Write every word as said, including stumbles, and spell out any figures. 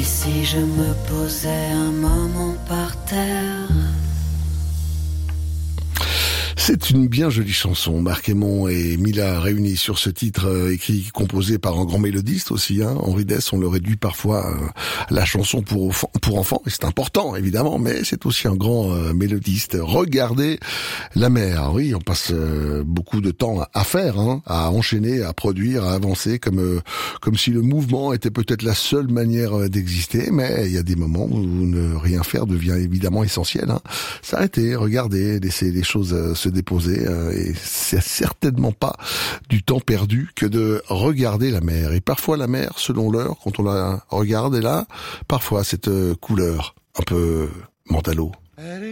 si je me posais un moment par terre? C'est une bien jolie chanson. Marc Aymon et Mila réunis sur ce titre euh, écrit, composé par un grand mélodiste aussi. Hein. Henri Dess, on le réduit parfois euh, la chanson pour pour enfants, et c'est important évidemment, mais c'est aussi un grand euh, mélodiste. Regardez la mer. Oui, on passe euh, beaucoup de temps à faire, hein, à enchaîner, à produire, à avancer, comme euh, comme si le mouvement était peut-être la seule manière euh, d'exister. Mais il y a des moments où ne rien faire devient évidemment essentiel. Hein. S'arrêter, regarder, laisser les choses euh, se déposer, euh, et c'est certainement pas du temps perdu que de regarder la mer. Et parfois la mer, selon l'heure, quand on la regarde, est là, parfois cette euh, couleur un peu mentalo.